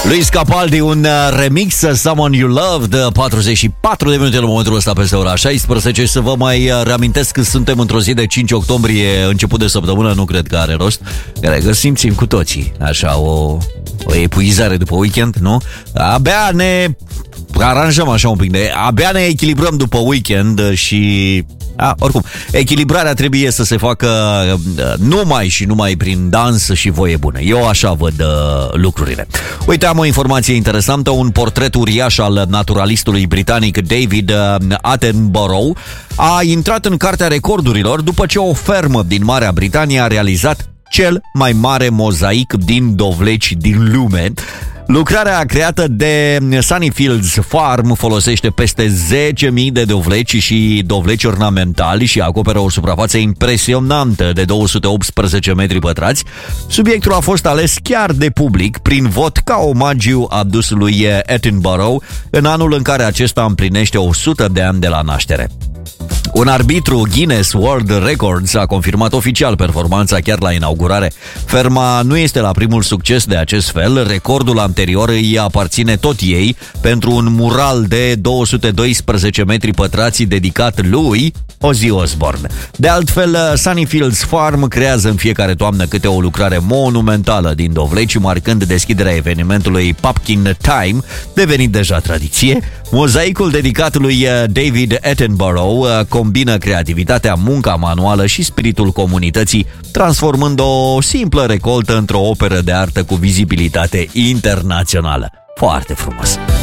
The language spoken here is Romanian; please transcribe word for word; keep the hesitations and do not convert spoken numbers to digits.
Luis Capaldi, un remix, Someone You Loved, patruzeci și patru de minute în momentul ăsta peste ora șaisprezece. Să vă mai reamintesc că suntem într-o zi de cinci octombrie, început de săptămână, nu cred că are rost, care că simțim cu toții, așa, o, o epuizare după weekend, nu? Abia ne aranjăm așa un pic, de, abia ne echilibrăm după weekend și... A, oricum, echilibrarea trebuie să se facă numai și numai prin dans și voie bună. Eu așa văd uh, lucrurile. Uite, am o informație interesantă. Un portret uriaș al naturalistului britanic David uh, Attenborough a intrat în Cartea Recordurilor după ce o fermă din Marea Britanie a realizat cel mai mare mozaic din dovleci din lume. Lucrarea creată de Sunnyfields Farm folosește peste zece mii de dovleci și dovleci ornamentali și acoperă o suprafață impresionantă de două sute optsprezece metri pătrați. Subiectul a fost ales chiar de public prin vot ca omagiu adus lui Attenborough în anul în care acesta împlinește o sută de ani de la naștere. Un arbitru Guinness World Records a confirmat oficial performanța chiar la inaugurare. Ferma nu este la primul succes de acest fel. Recordul anterior îi aparține tot ei pentru un mural de două sute doisprezece metri pătrați dedicat lui Ozzy Osbourne. De altfel, Sunnyfields Farm creează în fiecare toamnă câte o lucrare monumentală din dovleci, marcând deschiderea evenimentului Pumpkin Time, devenit deja tradiție. Mozaicul dedicat lui David Attenborough combină creativitatea, munca manuală și spiritul comunității, transformând o simplă recoltă într-o operă de artă cu vizibilitate internațională. Foarte frumos!